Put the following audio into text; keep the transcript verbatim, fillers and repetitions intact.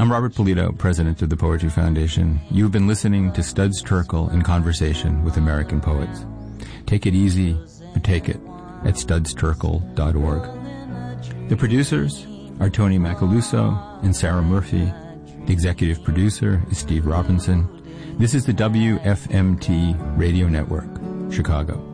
I'm Robert Polito, president of the Poetry Foundation. You've been listening to Studs Terkel in conversation with American poets. Take it easy, or take it, at studs terkel dot org. The producers are Tony Macaluso and Sarah Murphy. The executive producer is Steve Robinson. This is the W F M T Radio Network, Chicago.